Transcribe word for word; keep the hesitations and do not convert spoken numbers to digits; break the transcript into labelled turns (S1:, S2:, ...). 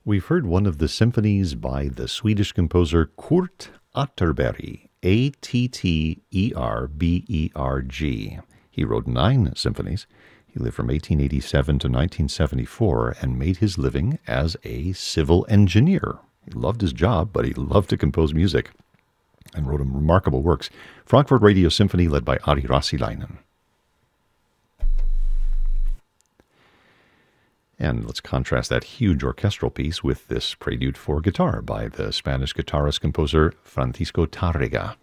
S1: We've heard one of the symphonies by the Swedish composer Kurt Atterberg, A T T E R B E R G. He wrote nine symphonies. He lived from eighteen eighty-seven to nineteen seventy-four and made his living as a civil engineer. He loved his job, but he loved to compose music and wrote remarkable works. Frankfurt Radio Symphony led by Ari Rasilainen. And let's contrast that huge orchestral piece with this prelude for guitar by the Spanish guitarist-composer Francisco Tárrega.